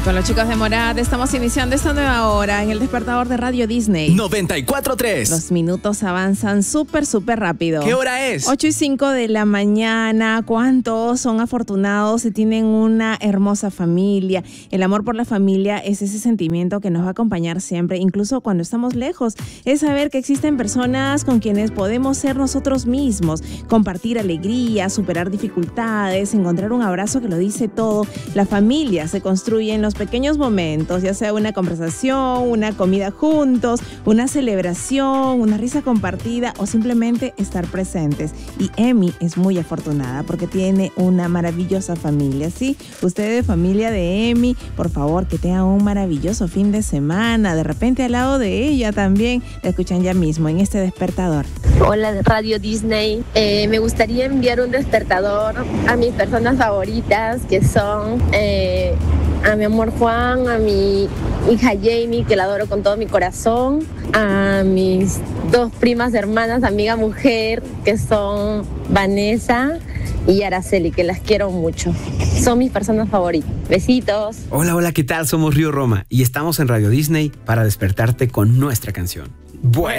Con los chicos de Morad estamos iniciando esta nueva hora en el despertador de Radio Disney. 94.3. Los minutos avanzan súper rápido. ¿Qué hora es? 8:05 de la mañana. ¿Cuántos son afortunados y tienen una hermosa familia? El amor por la familia es ese sentimiento que nos va a acompañar siempre, incluso cuando estamos lejos. Es saber que existen personas con quienes podemos ser nosotros mismos, compartir alegría, superar dificultades, encontrar un abrazo que lo dice todo. La familia se construye en los pequeños momentos, ya sea una conversación, una comida juntos, una celebración, una risa compartida o simplemente estar presentes. Y Emi es muy afortunada porque tiene una maravillosa familia, ¿sí? Ustedes, familia de Emi, por favor, que tengan un maravilloso fin de semana. De repente al lado de ella también, la escuchan ya mismo en este despertador. Hola Radio Disney, me gustaría enviar un despertador a mis personas favoritas que son a mi amor Juan, a mi hija Jamie, que la adoro con todo mi corazón, a mis dos primas hermanas, amiga mujer, que son Vanessa y Araceli, que las quiero mucho. Son mis personas favoritas. Besitos. Hola, ¿qué tal? Somos Río Roma y estamos en Radio Disney para despertarte con nuestra canción. Bueno.